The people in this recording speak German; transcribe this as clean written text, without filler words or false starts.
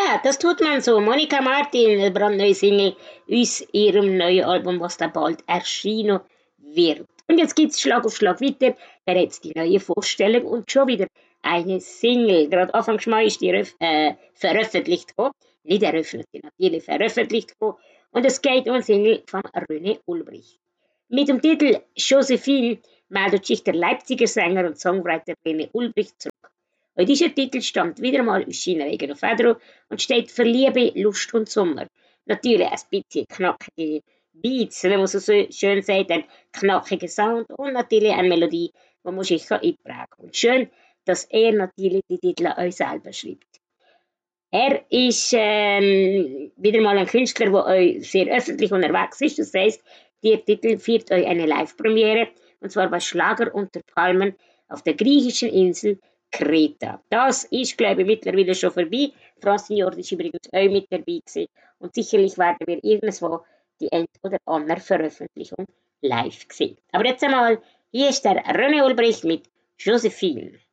Ja, das tut man so. Monika Martin, eine brandneue Single aus ihrem neuen Album, was da bald erschienen wird. Und jetzt geht's Schlag auf Schlag weiter. Bereits die neue Vorstellung und schon wieder eine Single. Gerade Anfang Mai ist die veröffentlicht worden. Nicht eröffnet, natürlich veröffentlicht worden. Und es geht um eine Single von René Ulbricht. Mit dem Titel Josephine meldet sich der Leipziger Sänger und Songwriter René Ulbricht zurück. Und dieser Titel stammt wieder mal aus seiner eigenen Feder und steht für Liebe, Lust und Sommer. Natürlich ein bisschen knackige Beats, wenn man so schön sagt, ein knackiger Sound und natürlich eine Melodie, die man sich einprägen kann. Und schön, dass er natürlich die Titel auch selber schreibt. Er ist wieder mal ein Künstler, der euch sehr öffentlich unterwegs ist. Das heisst, der Titel feiert euch eine Live-Premiere, und zwar bei Schlager unter Palmen auf der griechischen Insel Kreta. Das ist, glaube ich, mittlerweile schon vorbei. Francine Jord ist übrigens auch mit dabei gewesen. Und sicherlich werden wir irgendwo die ein oder andere Veröffentlichung live sehen. Aber jetzt einmal, hier ist der René Ulbricht mit Josephine.